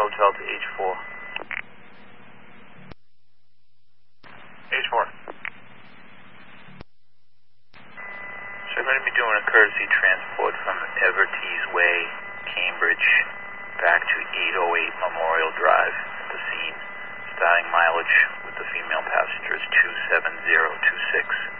Hotel to H4. H4. So we're going to be doing a courtesy transport from Evertees Way, Cambridge, back to 808 Memorial Drive at the scene. Starting mileage with the female passenger is 27026.